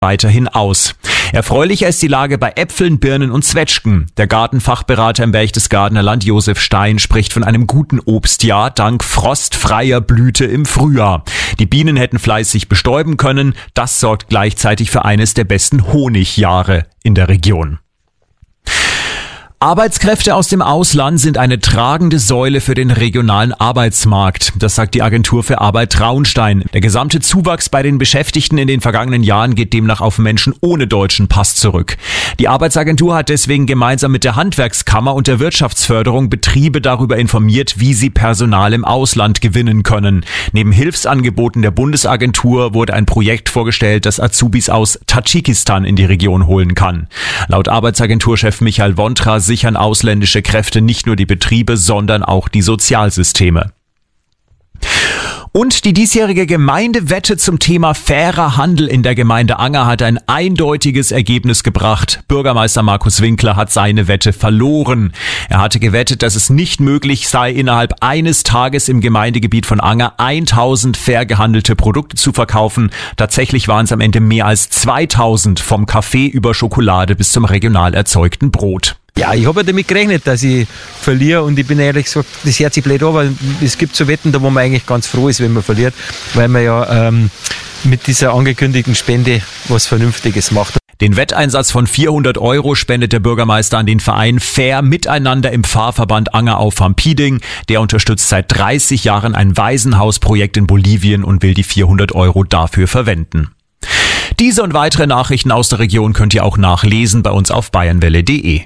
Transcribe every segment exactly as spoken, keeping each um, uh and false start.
weiterhin aus. Erfreulicher ist die Lage bei Äpfeln, Birnen und Zwetschgen. Der Gartenfachberater im Berchtesgadener Land, Josef Stein, spricht von einem guten Obstjahr dank frostfreier Blüte im Frühjahr. Die Bienen hätten fleißig bestäuben können. Das sorgt gleichzeitig für eines der besten Honigjahre in der Region. Arbeitskräfte aus dem Ausland sind eine tragende Säule für den regionalen Arbeitsmarkt. Das sagt die Agentur für Arbeit Traunstein. Der gesamte Zuwachs bei den Beschäftigten in den vergangenen Jahren geht demnach auf Menschen ohne deutschen Pass zurück. Die Arbeitsagentur hat deswegen gemeinsam mit der Handwerkskammer und der Wirtschaftsförderung Betriebe darüber informiert, wie sie Personal im Ausland gewinnen können. Neben Hilfsangeboten der Bundesagentur wurde ein Projekt vorgestellt, das Azubis aus Tadschikistan in die Region holen kann. Laut Arbeitsagenturchef Michael Wondra sichern ausländische Kräfte nicht nur die Betriebe, sondern auch die Sozialsysteme. Und die diesjährige Gemeindewette zum Thema fairer Handel in der Gemeinde Anger hat ein eindeutiges Ergebnis gebracht. Bürgermeister Markus Winkler hat seine Wette verloren. Er hatte gewettet, dass es nicht möglich sei, innerhalb eines Tages im Gemeindegebiet von Anger tausend fair gehandelte Produkte zu verkaufen. Tatsächlich waren es am Ende mehr als zweitausend, vom Kaffee über Schokolade bis zum regional erzeugten Brot. Ja, ich habe ja damit gerechnet, dass ich verliere, und ich bin ehrlich gesagt, das hört sich blöd an, aber es gibt so Wetten, da wo man eigentlich ganz froh ist, wenn man verliert, weil man ja ähm, mit dieser angekündigten Spende was Vernünftiges macht. Den Wetteinsatz von vierhundert Euro spendet der Bürgermeister an den Verein Fair Miteinander im Pfarrverband Anger auf Vampiding. Der unterstützt seit dreißig Jahren ein Waisenhausprojekt in Bolivien und will die vierhundert Euro dafür verwenden. Diese und weitere Nachrichten aus der Region könnt ihr auch nachlesen bei uns auf bayernwelle punkt de.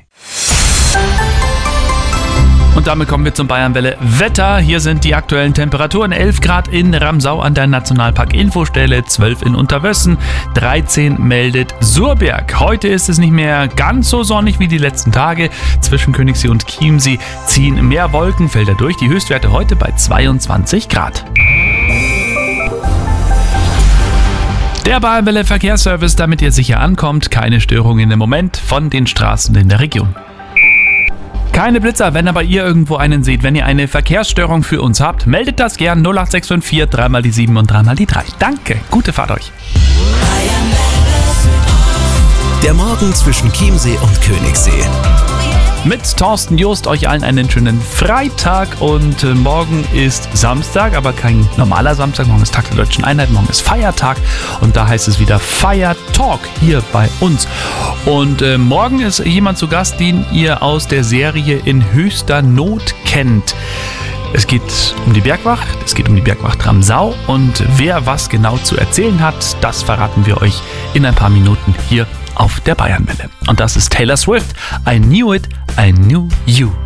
Und damit kommen wir zum Bayernwelle Wetter. Hier sind die aktuellen Temperaturen. elf Grad in Ramsau an der Nationalpark-Infostelle, zwölf in Unterwössen, dreizehn meldet Surberg. Heute ist es nicht mehr ganz so sonnig wie die letzten Tage. Zwischen Königssee und Chiemsee ziehen mehr Wolkenfelder durch. Die Höchstwerte heute bei zweiundzwanzig Grad. Der Bayernwelle Verkehrsservice, damit ihr sicher ankommt. Keine Störungen im Moment von den Straßen in der Region. Keine Blitzer, wenn aber ihr irgendwo einen seht. Wenn ihr eine Verkehrsstörung für uns habt, meldet das gern null acht sechs fünf vier, drei mal die sieben und drei mal die drei. Danke, gute Fahrt euch. Der Morgen zwischen Chiemsee und Königssee. Mit Thorsten Joost euch allen einen schönen Freitag, und äh, morgen ist Samstag, aber kein normaler Samstag, morgen ist Tag der Deutschen Einheit, morgen ist Feiertag, und da heißt es wieder Fire Talk hier bei uns. Und äh, morgen ist jemand zu Gast, den ihr aus der Serie In höchster Not kennt. Es geht um die Bergwacht, es geht um die Bergwacht Ramsau, und wer was genau zu erzählen hat, das verraten wir euch in ein paar Minuten hier auf der Bayernwelle. Und das ist Taylor Swift, I Knew It, I Knew You.